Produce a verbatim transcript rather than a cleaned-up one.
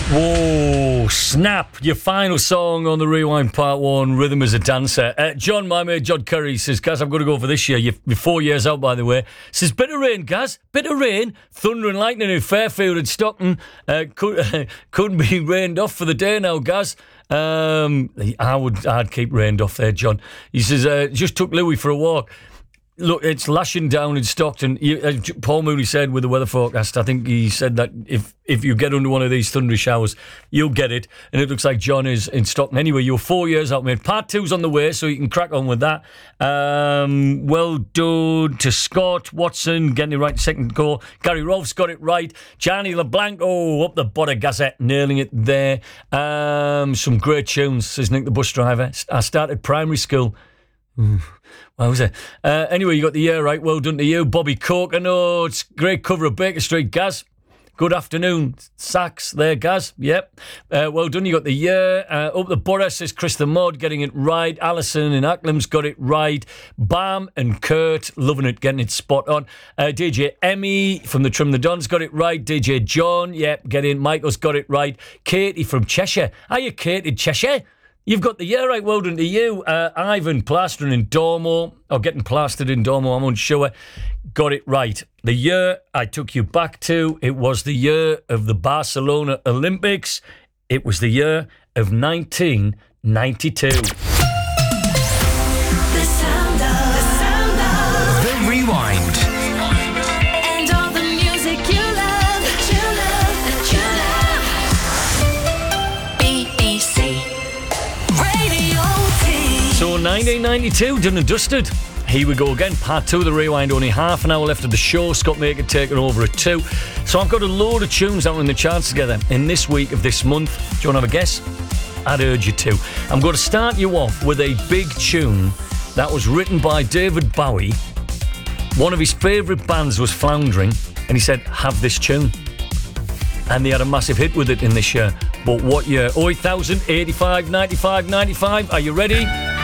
Whoa, snap. Your final song on the Rewind Part one, Rhythm as a Dancer. Uh, John, my mate, John Curry, says, Gaz, I'm going to go for this year. You're, you're four years out, by the way. Says, bit of rain, Gaz, bit of rain. Thunder and lightning in Fairfield and Stockton. Uh, could, uh, couldn't be rained off for the day now, Gaz. Um, I would, I'd keep rained off there, John. He says, uh, just took Louis for a walk. Look, it's lashing down in Stockton. You, uh, Paul Mooney said with the weather forecast, I think he said that if, if you get under one of these thundery showers, you'll get it. And it looks like John is in Stockton. Anyway, you're four years out, mate. Part two's on the way, so you can crack on with that. Um, well done to Scott Watson, getting it right second call. Gary Rolfe's got it right. Gianni LeBlanc, oh, up the Butter Gazette, nailing it there. Um, some great tunes, says Nick the bus driver. I started primary school. Ooh. What was it? Uh, anyway, you got the year right. Well done to you. Bobby Corker. No, it's great cover of Baker Street, Gaz. Good afternoon. Sax there, Gaz. Yep. Uh, well done. You got the year. Uh, up the Borough, says Chris the Mod, getting it right. Alison in Acklam's got it right. Bam and Kurt, loving it, getting it spot on. Uh, D J Emmy from the Trim the Dons got it right. D J John, yep, get in. Michael's got it right. Katie from Cheshire. Are you Katie Cheshire? You've got the year right, well done to you. Uh, Ivan plastering in Dormo, or getting plastered in Dormo, I'm unsure. Got it right. The year I took you back to, it was the year of the Barcelona Olympics. It was the year of nineteen ninety-two. The sound of, the sound of The Rewind. So nineteen ninety-two, done and dusted. Here we go again, part two of the Rewind. Only half an hour left of the show. Scott Maker taking over at two. So I've got a load of tunes out in the charts together in this week of this month. Do you want to have a guess? I'd urge you to. I'm going to start you off with a big tune that was written by David Bowie. One of his favourite bands was Floundering, and he said, have this tune. And they had a massive hit with it in this year. But what year? oh eight thousand, eighty-five, ninety-five, ninety-five. Are you ready?